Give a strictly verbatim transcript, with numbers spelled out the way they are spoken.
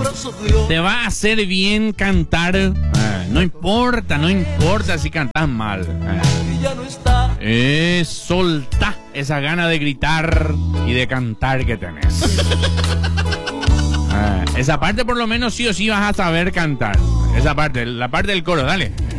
Te va a hacer bien cantar. Eh, no importa, no importa si cantas mal. Eh, eh, soltá esa gana de gritar y de cantar que tenés. Eh, esa parte por lo menos sí o sí vas a saber cantar. Esa parte, la parte del coro, dale.